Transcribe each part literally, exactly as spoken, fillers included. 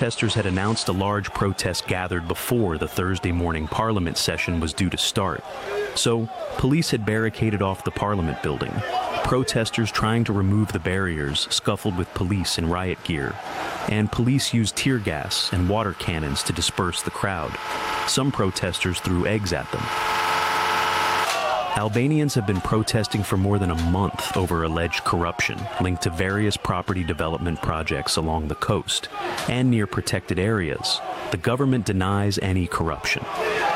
protesters had announced a large protest gathered before the Thursday morning Parliament session was due to start. So, police had barricaded off the Parliament building. Protesters trying to remove the barriers scuffled with police in riot gear, and police used tear gas and water cannons to disperse the crowd. Some protesters threw eggs at them. Albanians have been protesting for more than a month over alleged corruption linked to various property development projects along the coast and near protected areas. The government denies any corruption.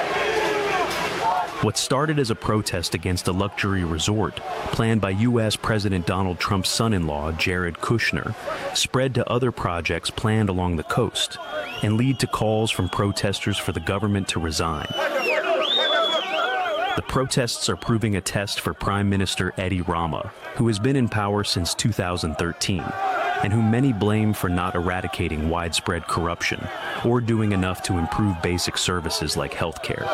What started as a protest against a luxury resort planned by U S President Donald Trump's son-in-law, Jared Kushner, spread to other projects planned along the coast and lead to calls from protesters for the government to resign. The protests are proving a test for Prime Minister Edi Rama, who has been in power since two thousand thirteen, and whom many blame for not eradicating widespread corruption or doing enough to improve basic services like health care.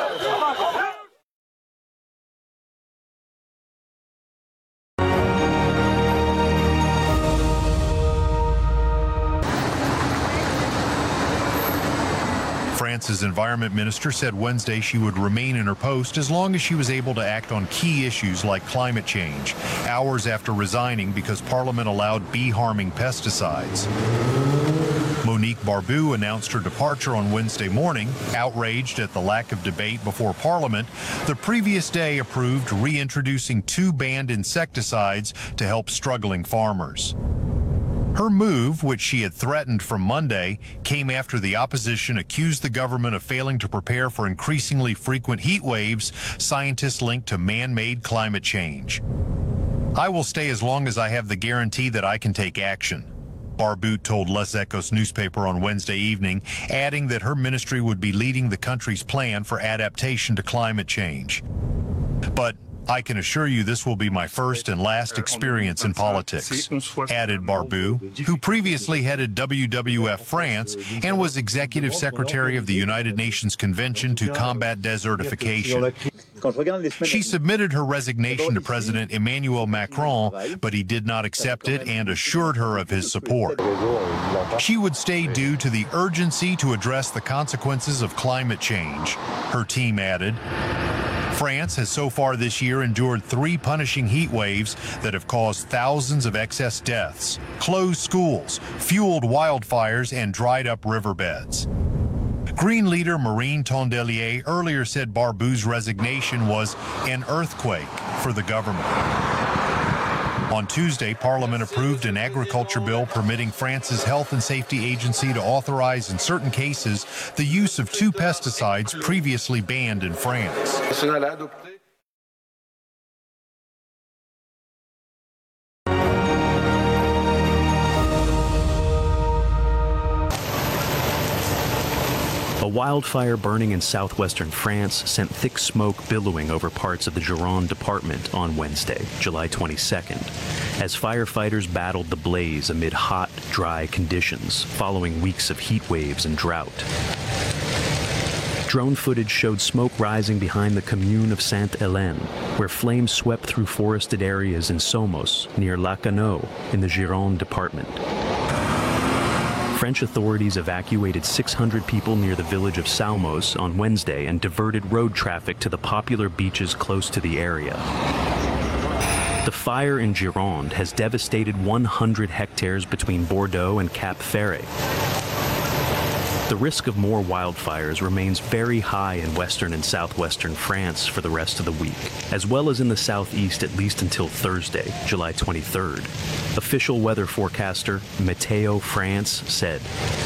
France's environment minister said Wednesday she would remain in her post as long as she was able to act on key issues like climate change, hours after resigning because Parliament allowed bee-harming pesticides. Monique Barbu announced her departure on Wednesday morning, outraged at the lack of debate before Parliament. The previous day approved reintroducing two banned insecticides to help struggling farmers. Her move, which she had threatened from Monday, came after the opposition accused the government of failing to prepare for increasingly frequent heat waves, scientists linked to man-made climate change. I will stay as long as I have the guarantee that I can take action, Barbu told Les Echos newspaper on Wednesday evening, adding that her ministry would be leading the country's plan for adaptation to climate change. But I can assure you this will be my first and last experience in politics, added Barbu, who previously headed W W F France and was executive secretary of the United Nations Convention to Combat Desertification. She submitted her resignation to President Emmanuel Macron, but he did not accept it and assured her of his support. She would stay due to the urgency to address the consequences of climate change, her team added. France has so far this year endured three punishing heat waves that have caused thousands of excess deaths, closed schools, fueled wildfires, and dried up riverbeds. Green leader Marine Tondelier earlier said Barbu's resignation was an earthquake for the government. On Tuesday, Parliament approved an agriculture bill permitting France's Health and Safety Agency to authorize, in certain cases, the use of two pesticides previously banned in France. A wildfire burning in southwestern France sent thick smoke billowing over parts of the Gironde department on Wednesday, July twenty-second, as firefighters battled the blaze amid hot, dry conditions following weeks of heat waves and drought. Drone footage showed smoke rising behind the commune of Sainte-Hélène, where flames swept through forested areas in Somos, near Lacanau, in the Gironde department. French authorities evacuated six hundred people near the village of Salmos on Wednesday and diverted road traffic to the popular beaches close to the area. The fire in Gironde has devastated one hundred hectares between Bordeaux and Cap Ferret. The risk of more wildfires remains very high in western and southwestern France for the rest of the week, as well as in the southeast at least until Thursday, July twenty-third. Official weather forecaster Meteo France said.